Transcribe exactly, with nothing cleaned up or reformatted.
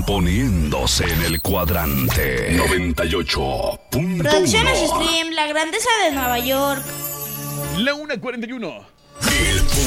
poniéndose en el cuadrante noventa y ocho punto uno. Producciones Stream, la grandeza de Nueva York. La una cuarenta y uno. El